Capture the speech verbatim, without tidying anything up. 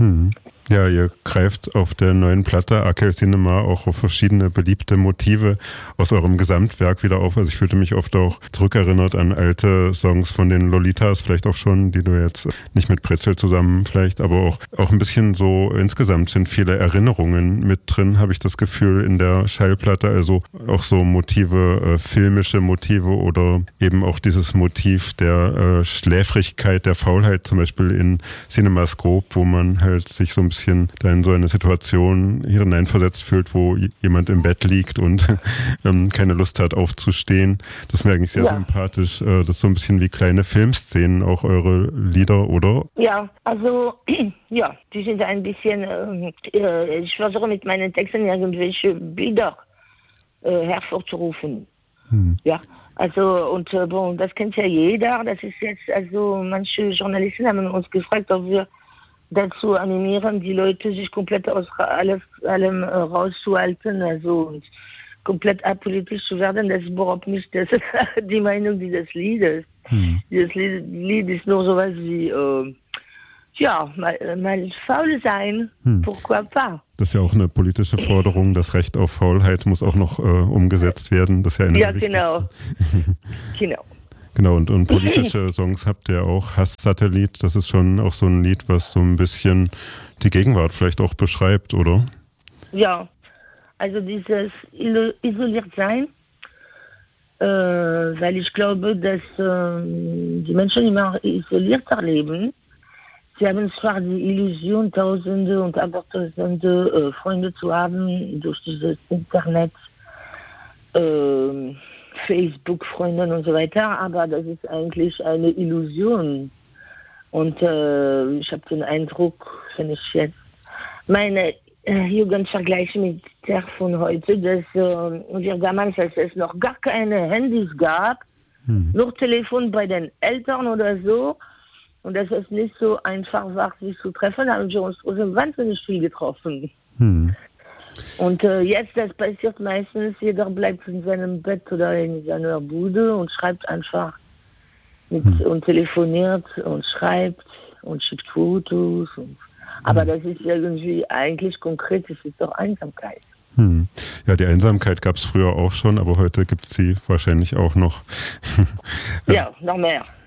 Hm. Ja, ihr greift auf der neuen Platte Akel Cinema auch auf verschiedene beliebte Motive aus eurem Gesamtwerk wieder auf. Also ich fühlte mich oft auch zurückerinnert an alte Songs von den Lolitas, vielleicht auch schon, die du jetzt nicht mit Pretzel zusammen vielleicht, aber auch, auch ein bisschen so insgesamt sind viele Erinnerungen mit drin, habe ich das Gefühl, in der Schallplatte. Also auch so Motive, äh, filmische Motive oder eben auch dieses Motiv der äh, Schläfrigkeit, der Faulheit zum Beispiel in Cinemascope, wo man halt sich so ein bisschen da in so eine Situation hier hineinversetzt fühlt, wo jemand im Bett liegt und ähm, keine Lust hat aufzustehen. Das ist mir eigentlich sehr ja. sympathisch. Äh, das ist so ein bisschen wie kleine Filmszenen, auch eure Lieder, oder? Ja, also ja, die sind ein bisschen, äh, ich versuche mit meinen Texten irgendwelche Bilder äh, hervorzurufen. Hm. Ja, also und äh, bon, das kennt ja jeder. Das ist jetzt, also manche Journalisten haben uns gefragt, ob wir dazu animieren, die Leute sich komplett aus alles, allem äh, rauszuhalten, also und komplett apolitisch zu werden. Das ist überhaupt nicht das die Meinung dieses Liedes. Hm. Dieses Lied, Lied ist nur sowas wie, äh, ja, mal, mal faul sein, hm. pourquoi pas. Das ist ja auch eine politische Forderung, das Recht auf Faulheit muss auch noch äh, umgesetzt werden. Das ist ja eine ja, der genau. genau. Genau, und, und politische Songs habt ihr auch. Hasssatellit, das ist schon auch so ein Lied, was so ein bisschen die Gegenwart vielleicht auch beschreibt, oder? Ja, also dieses isoliert sein, äh, weil ich glaube, dass äh, die Menschen immer isolierter leben. Sie haben zwar die Illusion, Tausende und Abertausende äh, Freunde zu haben durch dieses Internet, äh, Facebook-Freunden und so weiter, aber das ist eigentlich eine Illusion. Und äh, ich habe den Eindruck, wenn ich jetzt meine äh, Jugend vergleiche mit der von heute, dass äh, wir damals, als es noch gar keine Handys gab, hm. nur Telefon bei den Eltern oder so, und dass es nicht so einfach war, sich zu treffen, haben wir uns wahnsinnig viel getroffen. Hm. Und äh, jetzt, das passiert meistens, jeder bleibt in seinem Bett oder in seiner Bude und schreibt einfach mit, hm. und telefoniert und schreibt und schickt Fotos. Und, aber hm. das ist irgendwie eigentlich konkret, das ist doch Einsamkeit. Hm. Ja, die Einsamkeit gab es früher auch schon, aber heute gibt es sie wahrscheinlich auch noch. ja, noch mehr.